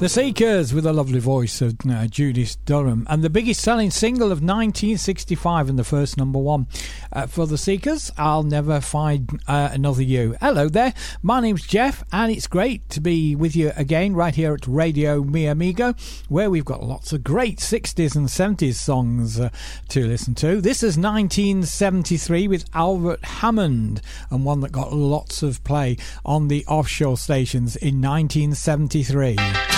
The Seekers with the lovely voice of Judith Durham, and the biggest selling single of 1965 and the first number one for the Seekers, I'll Never Find Another You. Hello there, my name's Jeff, and it's great to be with you again right here at Radio Mi Amigo, where we've got lots of great 60s and 70s songs to listen to. This is 1973 with Albert Hammond, and one that got lots of play on the offshore stations in 1973.